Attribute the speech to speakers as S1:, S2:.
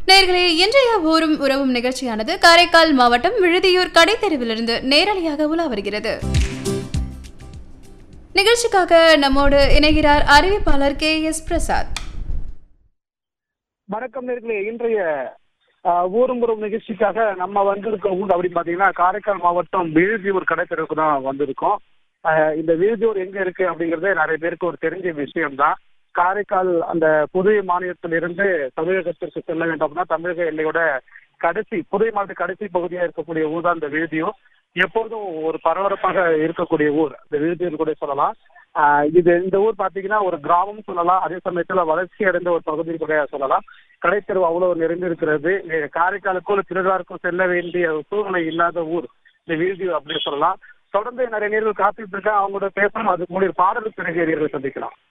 S1: நேயர்களே, இன்றைய ஊரும் உறவும் நிகழ்ச்சியானது காரைக்கால் மாவட்டம் விழுதியூர் கடைத்தெருவிலிருந்து நேரலையாக உலா வருகிறது. நிகழ்ச்சிக்காக நம்மோடு இணைகிறார் அறிவிப்பாளர் KS பிரசாத்.
S2: வணக்கம் நேயர்களே, இன்றைய ஊரும் உறவும் நிகழ்ச்சிக்காக நம்ம வந்திருக்க ஊர் அப்படின்னு பாத்தீங்கன்னா காரைக்கால் மாவட்டம் விழுதியூர் கடைத்தெருவுக்கு தான் வந்திருக்கோம். இந்த விழுதியூர் எங்க இருக்கு அப்படிங்கறதே நிறைய பேருக்கு ஒரு தெரிஞ்ச விஷயம்தான். காரைக்கால் அந்த புதுவை மாநிலத்திலிருந்து தமிழகத்திற்கு செல்ல வேண்டும் அப்படின்னா தமிழக எல்லையோட புதுவை மாநில கடைசி பகுதியா இருக்கக்கூடிய ஊர் தான் இந்த விழுதியூர். எப்போதும் ஒரு பரபரப்பாக இருக்கக்கூடிய ஊர் இந்த விழுதியூர் கூட சொல்லலாம். இந்த ஊர் பாத்தீங்கன்னா ஒரு கிராமம் சொல்லலாம், அதே சமயத்துல வளர்ச்சி அடைந்த ஒரு பகுதி கூட சொல்லலாம். கடைத்தெருவு அவ்வளவு நிறைந்திருக்கிறது. காரைக்காலுக்கும் திருவிழாவுக்கும் செல்ல வேண்டிய சூழ்நிலை இல்லாத ஊர் இந்த விழுதியூர் அப்படின்னு சொல்லலாம். தொடர்ந்து நிறைய நேர்கள் காத்துட்டு இருக்க அவங்களோட பேசணும். அதுக்கு முன்னாடி பாடலுக்கு பிறகு நேர்கள் சந்திக்கலாம்.